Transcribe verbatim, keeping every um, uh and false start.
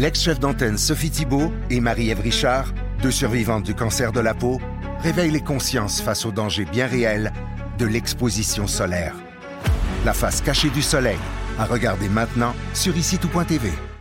L'ex-chef d'antenne Sophie Thibault et Marie-Ève Richard, deux survivantes du cancer de la peau, réveillent les consciences face aux dangers bien réels de l'exposition solaire. La face cachée du soleil, à regarder maintenant sur ici tout point T V.